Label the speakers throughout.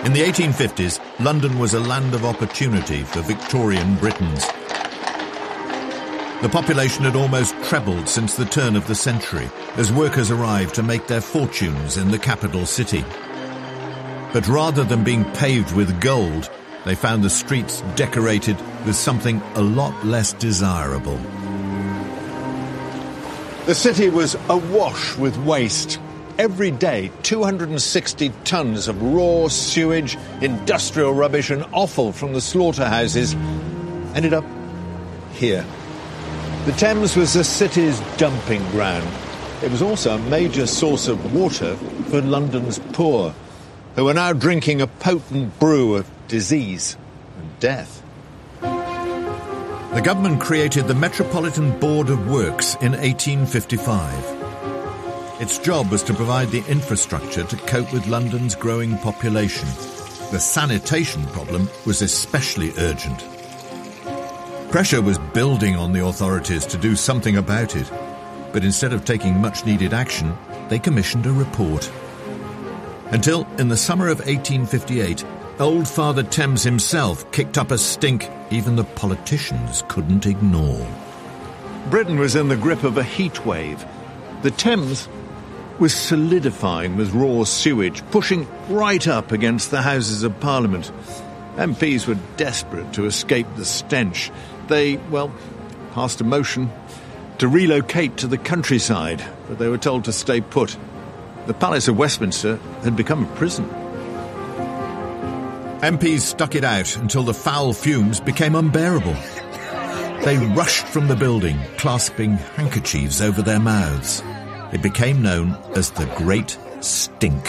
Speaker 1: In the 1850s, London was a land of opportunity for Victorian Britons. The population had almost trebled since the turn of the century, as workers arrived to make their fortunes in the capital city. But rather than being paved with gold, they found the streets decorated with something a lot less desirable. The city was awash with waste. Every day, 260 tons of raw sewage, industrial rubbish and offal from the slaughterhouses ended up here. The Thames was the city's dumping ground. It was also a major source of water for London's poor, who were now drinking a potent brew of disease and death. The government created the Metropolitan Board of Works in 1855. Its job was to provide the infrastructure to cope with London's growing population. The sanitation problem was especially urgent. Pressure was building on the authorities to do something about it, but instead of taking much-needed action, they commissioned a report. Until, in the summer of 1858, old Father Thames himself kicked up a stink even the politicians couldn't ignore. Britain was in the grip of a heat wave. The Thames was solidifying with raw sewage, pushing right up against the Houses of Parliament. MPs were desperate to escape the stench. They, passed a motion to relocate to the countryside, but they were told to stay put. The Palace of Westminster had become a prison. MPs stuck it out until the foul fumes became unbearable. They rushed from the building, clasping handkerchiefs over their mouths. It became known as the Great Stink.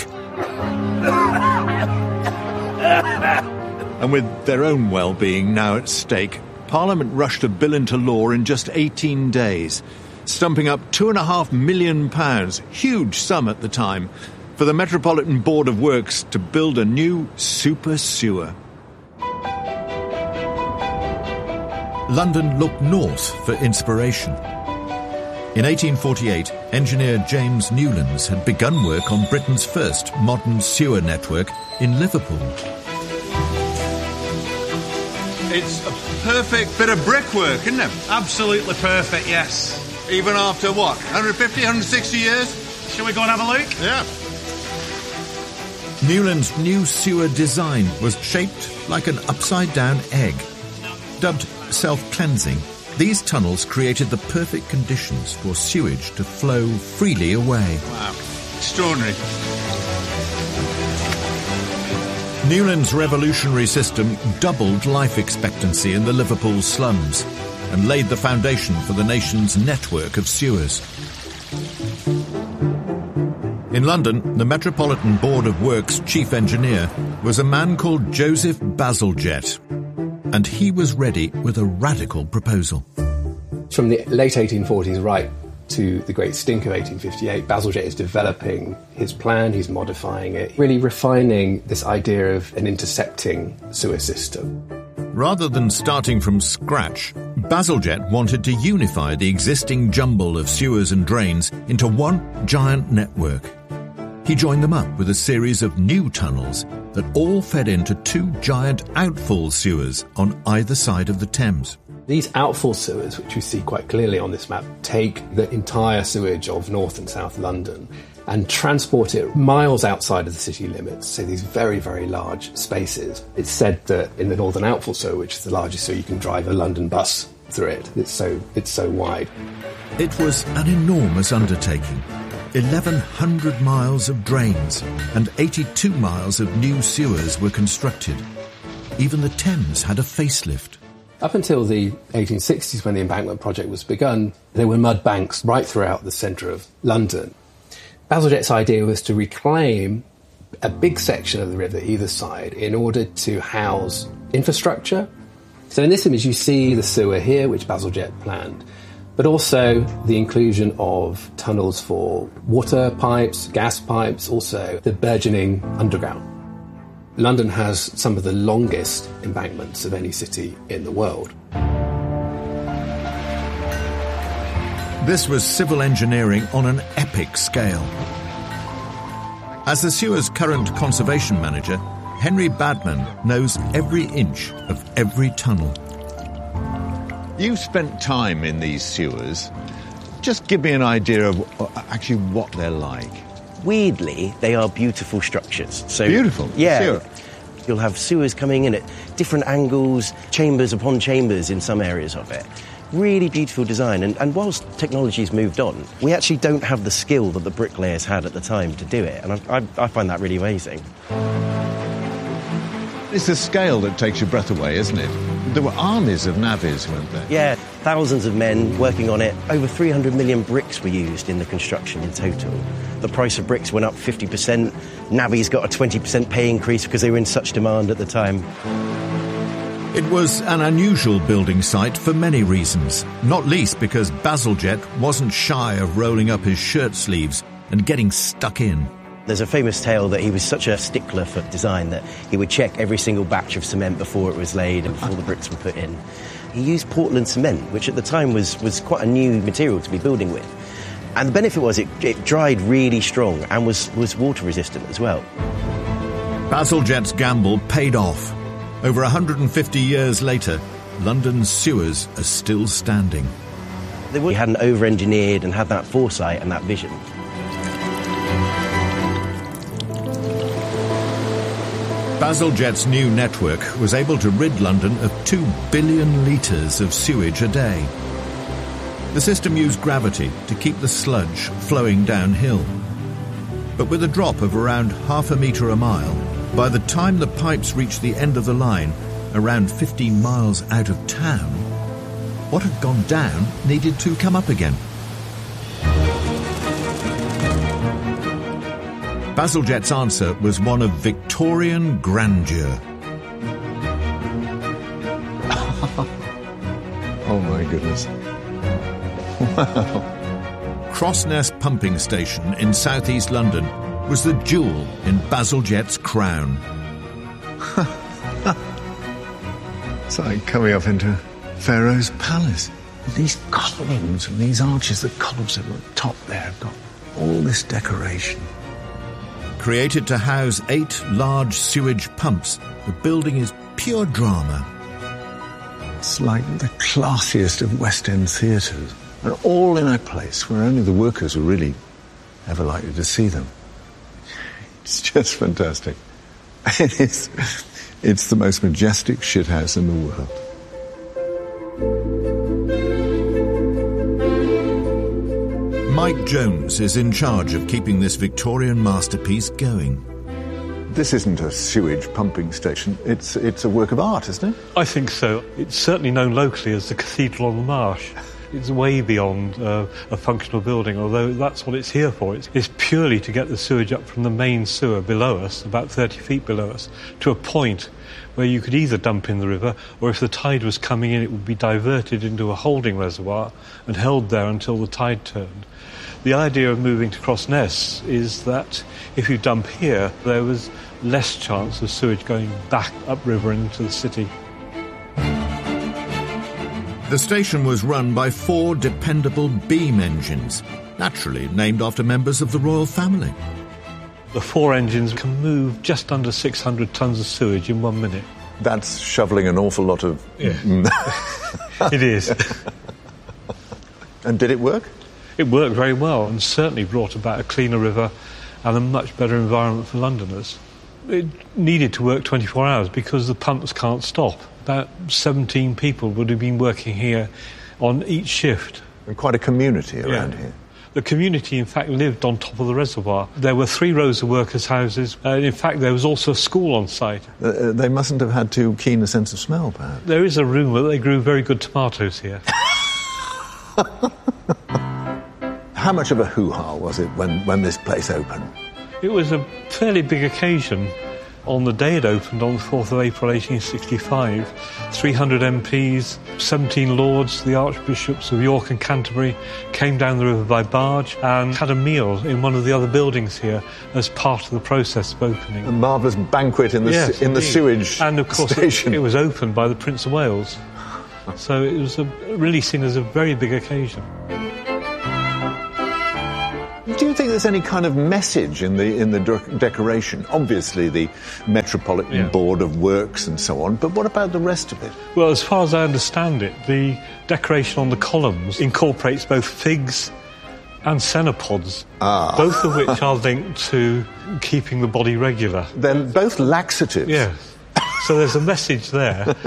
Speaker 1: And with their own well-being now at stake, Parliament rushed a bill into law in just 18 days, stumping up £2.5 million, huge sum at the time, for the Metropolitan Board of Works to build a new super sewer. London looked north for inspiration. In 1848, engineer James Newlands had begun work on Britain's first modern sewer network in Liverpool. It's a perfect bit of brickwork, isn't it?
Speaker 2: Absolutely perfect, yes.
Speaker 1: Even after, 150, 160 years?
Speaker 2: Shall we go and have a look?
Speaker 1: Yeah. Newland's new sewer design was shaped like an upside-down egg. Dubbed self-cleansing, these tunnels created the perfect conditions for sewage to flow freely away.
Speaker 2: Wow, extraordinary.
Speaker 1: Newland's revolutionary system doubled life expectancy in the Liverpool slums and laid the foundation for the nation's network of sewers. In London, the Metropolitan Board of Works chief engineer was a man called Joseph Bazalgette, and he was ready with a radical proposal.
Speaker 3: From the late 1840s right to the Great Stink of 1858, Bazalgette is developing his plan, he's modifying it, really refining this idea of an intercepting sewer system.
Speaker 1: Rather than starting from scratch, Bazalgette wanted to unify the existing jumble of sewers and drains into one giant network. He joined them up with a series of new tunnels that all fed into two giant outfall sewers on either side of the Thames.
Speaker 3: These outfall sewers, which you see quite clearly on this map, take the entire sewage of North and South London and transport it miles outside of the city limits, so these very, very large spaces. It's said that in the Northern Outfall Sewer, which is the largest sewer, you can drive a London bus through it. It's so wide.
Speaker 1: It was an enormous undertaking. 1,100 miles of drains and 82 miles of new sewers were constructed. Even the Thames had a facelift.
Speaker 3: Up until the 1860s, when the embankment project was begun, there were mud banks right throughout the centre of London. Bazalgette's idea was to reclaim a big section of the river either side in order to house infrastructure. So in this image you see the sewer here, which Bazalgette planned, but also the inclusion of tunnels for water pipes, gas pipes, also the burgeoning underground. London has some of the longest embankments of any city in the world.
Speaker 1: This was civil engineering on an epic scale. As the sewer's current conservation manager, Henry Badman knows every inch of every tunnel. You've spent time in these sewers. Just give me an idea of actually what they're like.
Speaker 4: Weirdly, they are beautiful structures. So,
Speaker 1: beautiful?
Speaker 4: Yeah.
Speaker 1: Sewer.
Speaker 4: You'll have sewers coming in at different angles, chambers upon chambers in some areas of it. Really beautiful design. And whilst technology's moved on, we actually don't have the skill that the bricklayers had at the time to do it. And I find that really amazing.
Speaker 1: It's the scale that takes your breath away, isn't it? There were armies of navvies, weren't there?
Speaker 4: Yeah, thousands of men working on it. Over 300 million bricks were used in the construction in total. The price of bricks went up 50%. Navvies got a 20% pay increase because they were in such demand at the time.
Speaker 1: It was an unusual building site for many reasons, not least because Bazalgette wasn't shy of rolling up his shirt sleeves and getting stuck in.
Speaker 4: There's a famous tale that he was such a stickler for design that he would check every single batch of cement before it was laid and before the bricks were put in. He used Portland cement, which at the time was quite a new material to be building with. And the benefit was it dried really strong and was water resistant as well.
Speaker 1: Bazalgette's gamble paid off. Over 150 years later, London's sewers are still standing.
Speaker 4: They hadn't over-engineered and had that foresight and that vision.
Speaker 1: Bazalgette's new network was able to rid London of 2 billion litres of sewage a day. The system used gravity to keep the sludge flowing downhill. But with a drop of around half a metre a mile, by the time the pipes reached the end of the line, around 15 miles out of town, what had gone down needed to come up again. Bazalgette's answer was one of Victorian grandeur. Oh my goodness. Wow. Crossness Pumping Station in southeast London was the jewel in Bazalgette's crown. It's like coming up into Pharaoh's palace. These columns and these arches, the columns at the top there have got all this decoration. Created to house 8 large sewage pumps, the building is pure drama. It's like the classiest of West End theatres, and all in a place where only the workers are really ever likely to see them. It's just fantastic. It's the most majestic shithouse in the world. Mike Jones is in charge of keeping this Victorian masterpiece going. This isn't a sewage pumping station. It's a work of art, isn't it?
Speaker 5: I think so. It's certainly known locally as the Cathedral on the Marsh. It's way beyond a functional building, although that's what it's here for. It's purely to get the sewage up from the main sewer below us, about 30 feet below us, to a point where you could either dump in the river, or if the tide was coming in, it would be diverted into a holding reservoir and held there until the tide turned. The idea of moving to Crossness is that if you dump here, there was less chance of sewage going back upriver into the city.
Speaker 1: The station was run by 4 dependable beam engines, naturally named after members of the royal family.
Speaker 5: The 4 engines can move just under 600 tonnes of sewage in 1 minute.
Speaker 1: That's shoveling an awful lot of...
Speaker 5: Yeah. It is.
Speaker 1: And did it work?
Speaker 5: It worked very well and certainly brought about a cleaner river and a much better environment for Londoners. It needed to work 24 hours because the pumps can't stop. About 17 people would have been working here on each shift.
Speaker 1: And quite a community around here.
Speaker 5: The community, in fact, lived on top of the reservoir. There were 3 rows of workers' houses. In fact, there was also a school on site.
Speaker 1: They mustn't have had too keen a sense of smell, perhaps.
Speaker 5: There is a rumour that they grew very good tomatoes here.
Speaker 1: How much of a hoo-ha was it when this place opened?
Speaker 5: It was a fairly big occasion. On the day it opened, on the 4th of April 1865, 300 MPs, 17 lords, the archbishops of York and Canterbury, came down the river by barge and had a meal in one of the other buildings here as part of the process of opening. A
Speaker 1: marvellous banquet in the sewage
Speaker 5: and of course
Speaker 1: station.
Speaker 5: It was opened by the Prince of Wales. So it was really seen as a very big occasion.
Speaker 1: do you think there's any kind of message in the decoration? Obviously, the Metropolitan Board of Works and so on, but what about the rest of it?
Speaker 5: Well, as far as I understand it, the decoration on the columns incorporates both figs and cenopods, both of which are linked to keeping the body regular.
Speaker 1: They're both laxatives.
Speaker 5: Yes. So there's a message there.